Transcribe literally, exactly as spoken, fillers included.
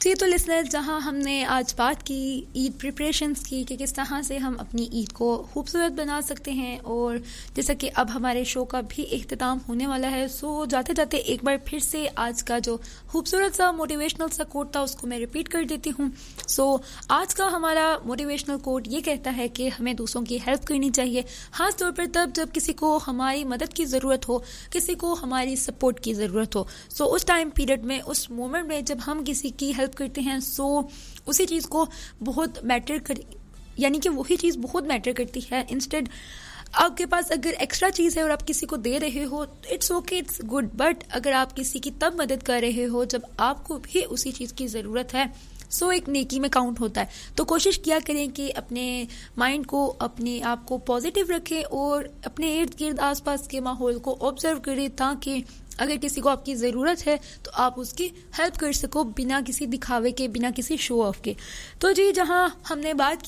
जी तो लिसनर्स, जहां हमने आज बात की ईद प्रिपरेशंस की कि किस तरह से हम अपनी ईद को खूबसूरत बना सकते हैं, और जैसा कि अब हमारे शो का भी इख्तिताम होने वाला है, सो जाते जाते एक बार फिर से आज का जो खूबसूरत सा मोटिवेशनल सा कोट था उसको मैं रिपीट कर देती हूँ। सो आज का हमारा मोटिवेशनल कोट ये कहता है कि हमें दूसरों की हेल्प करनी चाहिए, खास तौर पर तब जब किसी को हमारी मदद की ज़रूरत हो, किसी को हमारी सपोर्ट की ज़रूरत हो। सो उस टाइम पीरियड में, उस मोमेंट में जब हम किसी की हेल्प करते हैं, सो उसी चीज़ को बहुत मैटर कर यानी कि वही चीज़ बहुत मैटर करती है। इंस्टेड आपके पास अगर एक्स्ट्रा चीज़ है और आप किसी को दे रहे हो, it's okay, it's good, but अगर आप किसी की तब मदद कर रहे हो जब आपको भी उसी चीज़ की ज़रूरत है, सो एक नेकी में काउंट होता है। तो कोशिश किया करें कि अपने माइंड को, अपने आप को पॉजिटिव रखें और अपने इर्द गिर्द आसपास के माहौल को ऑब्जर्व करें, ताकि अगर किसी को आपकी ज़रूरत है तो आप उसकी हेल्प कर सको बिना किसी दिखावे के, बिना किसी शो ऑफ के। तो जी, जहां हमने बात